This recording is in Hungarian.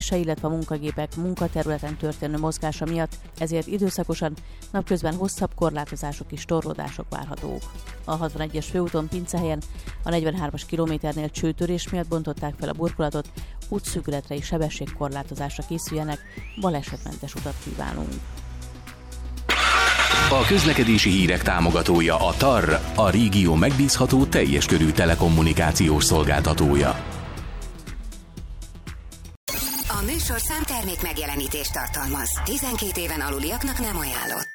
ülése, illetve a munkagépek munkaterületen történő mozgása miatt, ezért időszakosan, napközben hosszabb korlátozások és torlódások várhatók. A 61-es főúton Pincehelyen a 43-as kilométernél csőtörés miatt bontották fel a burkolatot, útszűkületre és sebességkorlátozásra készüljenek, balesetmentes utat kívánunk. A közlekedési hírek támogatója a TAR, a régió megbízható teljes körű telekommunikációs szolgáltatója. A műsorszám termék megjelenítést tartalmaz. 12 éven aluliaknak nem ajánlott.